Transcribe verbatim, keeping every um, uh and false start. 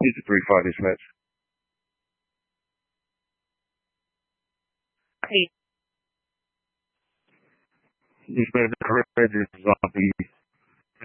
It's a three fight this match. He's been a courageous zombie.